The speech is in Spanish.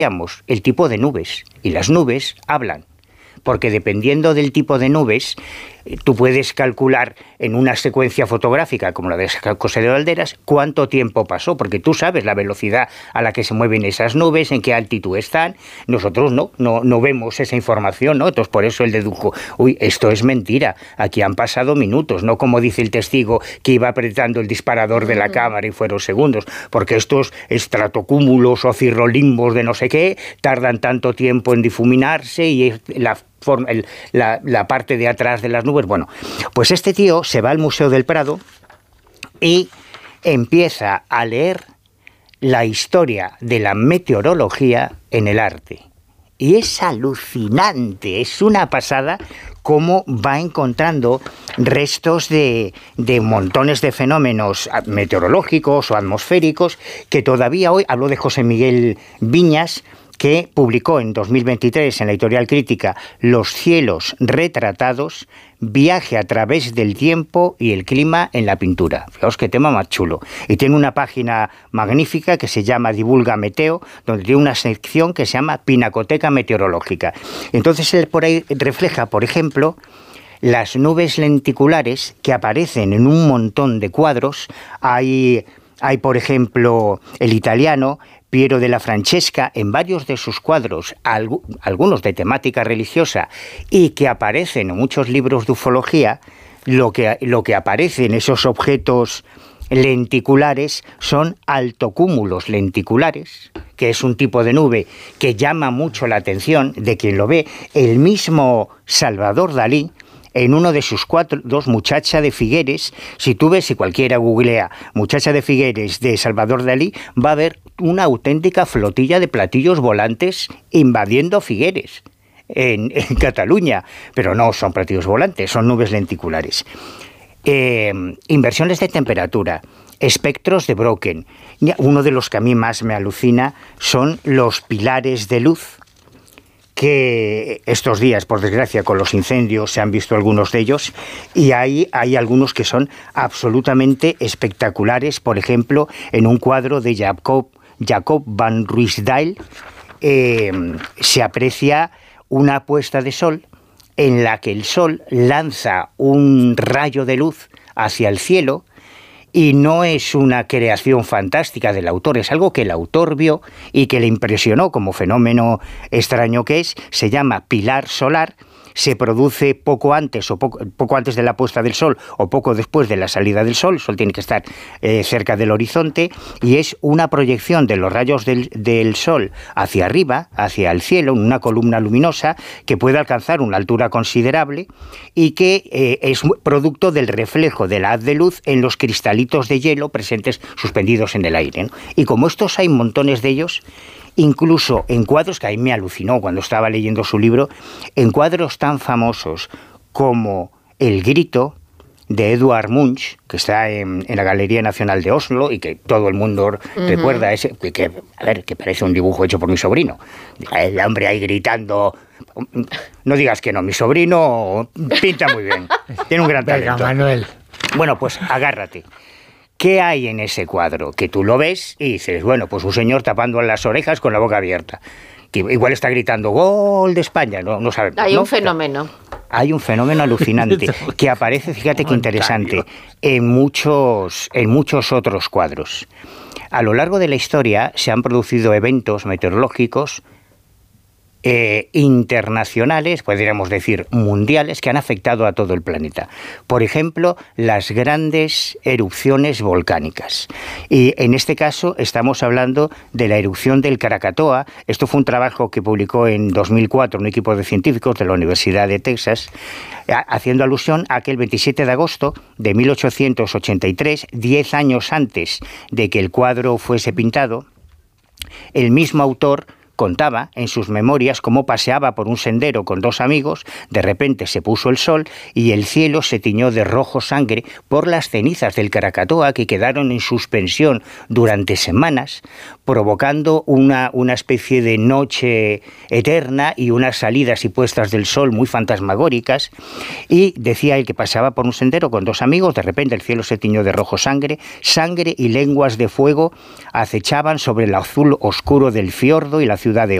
el tipo de nubes, y las nubes hablan. Porque dependiendo del tipo de nubes, tú puedes calcular en una secuencia fotográfica, como la de José de Valderas, cuánto tiempo pasó, porque tú sabes la velocidad a la que se mueven esas nubes, en qué altitud están. Nosotros no vemos esa información, ¿no? Entonces, por eso él dedujo, esto es mentira, aquí han pasado minutos, no como dice el testigo que iba apretando el disparador de la cámara y fueron segundos, porque estos estratocúmulos o cirrolimbos de no sé qué tardan tanto tiempo en difuminarse y la parte de atrás de las nubes. Bueno, pues este tío se va al Museo del Prado y empieza a leer la historia de la meteorología en el arte. Y es alucinante, es una pasada cómo va encontrando restos de montones de fenómenos meteorológicos o atmosféricos que todavía hoy, hablo de José Miguel Viñas, que publicó en 2023 en la Editorial Crítica Los cielos retratados, viaje a través del tiempo y el clima en la pintura. Fijaos qué tema más chulo. Y tiene una página magnífica que se llama Divulga Meteo, donde tiene una sección que se llama Pinacoteca Meteorológica. Entonces él por ahí refleja, por ejemplo, las nubes lenticulares que aparecen en un montón de cuadros. Hay por ejemplo, el italiano Piero della Francesca, en varios de sus cuadros, algunos de temática religiosa, y que aparecen en muchos libros de ufología, lo que aparece en esos objetos lenticulares son altocúmulos lenticulares, que es un tipo de nube que llama mucho la atención de quien lo ve. El mismo Salvador Dalí, en uno de sus cuadros, Muchacha de Figueres, si cualquiera googlea Muchacha de Figueres de Salvador Dalí, va a ver una auténtica flotilla de platillos volantes invadiendo Figueres, en Cataluña. Pero no son platillos volantes, son nubes lenticulares. Inversiones de temperatura, espectros de Brocken. Uno de los que a mí más me alucina son los pilares de luz, que estos días, por desgracia, con los incendios se han visto algunos de ellos, y hay algunos que son absolutamente espectaculares. Por ejemplo, en un cuadro de Jacob van Ruysdael se aprecia una puesta de sol en la que el sol lanza un rayo de luz hacia el cielo, y no es una creación fantástica del autor, es algo que el autor vio y que le impresionó como fenómeno extraño que es. Se llama pilar solar, se produce poco antes de la puesta del sol o poco después de la salida del sol. El sol tiene que estar cerca del horizonte, y es una proyección de los rayos del sol hacia arriba, hacia el cielo, en una columna luminosa que puede alcanzar una altura considerable y que es producto del reflejo de la haz de luz en los cristalitos de hielo presentes suspendidos en el aire, ¿no? Y como estos hay montones de ellos, incluso en cuadros, que a mí me alucinó cuando estaba leyendo su libro, en cuadros tan famosos como El Grito, de Edvard Munch, que está en la Galería Nacional de Oslo y que todo el mundo recuerda, que parece un dibujo hecho por mi sobrino. El hombre ahí gritando. No digas que no, mi sobrino pinta muy bien, tiene un gran talento. Venga, Manuel. Bueno, pues agárrate. ¿Qué hay en ese cuadro? Que tú lo ves y dices, bueno, pues un señor tapando las orejas con la boca abierta, que igual está gritando ¡Gol de España! No sabemos. Hay un fenómeno. Hay un fenómeno alucinante que aparece, fíjate qué interesante, en muchos otros cuadros. A lo largo de la historia se han producido eventos meteorológicos internacionales, podríamos decir mundiales, que han afectado a todo el planeta. Por ejemplo, las grandes erupciones volcánicas. Y en este caso estamos hablando de la erupción del Krakatoa. Esto fue un trabajo que publicó en 2004 un equipo de científicos de la Universidad de Texas, haciendo alusión a que el 27 de agosto de 1883, 10 años antes de que el cuadro fuese pintado, el mismo autor contaba en sus memorias cómo paseaba por un sendero con dos amigos, de repente se puso el sol y el cielo se tiñó de rojo sangre por las cenizas del Krakatoa que quedaron en suspensión durante semanas, provocando una especie de noche eterna y unas salidas y puestas del sol muy fantasmagóricas. Y decía él que pasaba por un sendero con dos amigos, de repente el cielo se tiñó de rojo sangre, sangre y lenguas de fuego acechaban sobre el azul oscuro del fiordo y la ciudad de